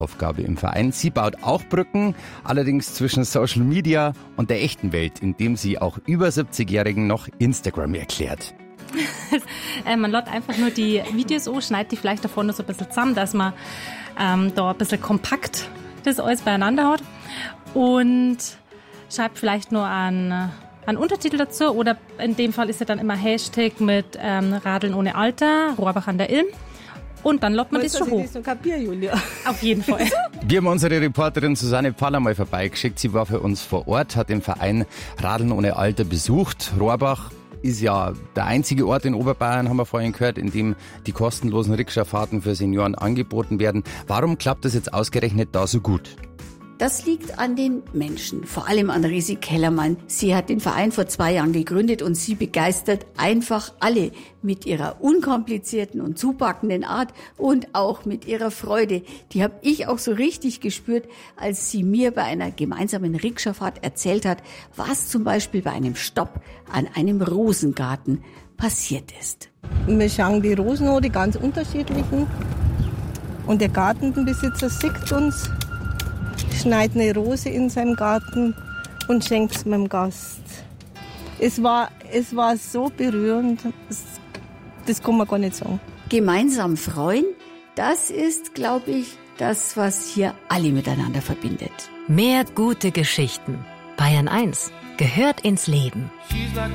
Aufgabe im Verein. Sie baut auch Brücken, allerdings zwischen Social Media und der echten Welt, indem sie auch über 70-Jährigen noch Instagram erklärt. Man lädt einfach nur die Videos an, schneidet die vielleicht da vorne so ein bisschen zusammen, dass man da ein bisschen kompakt das alles beieinander hat und schreibt vielleicht nur einen Untertitel dazu oder in dem Fall ist ja dann immer Hashtag mit Radeln ohne Alter, Rohrbach an der Ilm. Und dann lädt man das schon hoch. Das kapier, Julia. Auf jeden Fall. Wir haben unsere Reporterin Susanne Pfaller mal vorbeigeschickt. Sie war für uns vor Ort, hat den Verein Radeln ohne Alter besucht. Rohrbach ist ja der einzige Ort in Oberbayern, haben wir vorhin gehört, in dem die kostenlosen Rikscha-Fahrten für Senioren angeboten werden. Warum klappt das jetzt ausgerechnet da so gut? Das liegt an den Menschen, vor allem an Risi Kellermann. Sie hat den Verein vor 2 Jahren gegründet und sie begeistert einfach alle mit ihrer unkomplizierten und zupackenden Art und auch mit ihrer Freude. Die habe ich auch so richtig gespürt, als sie mir bei einer gemeinsamen Rikscha-Fahrt erzählt hat, was zum Beispiel bei einem Stopp an einem Rosengarten passiert ist. Wir schauen die Rosen an, die ganz unterschiedlichen. Und der Gartenbesitzer sieht uns, schneidet eine Rose in seinem Garten und schenkt es meinem Gast. Es war so berührend, das kann man gar nicht sagen. Gemeinsam freuen, das ist, glaube ich, das, was hier alle miteinander verbindet. Mehr gute Geschichten. Bayern 1 gehört ins Leben.